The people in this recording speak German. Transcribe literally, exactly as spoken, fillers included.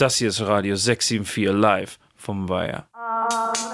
Das hier ist Radio sechs sieben vier live vom Weiher.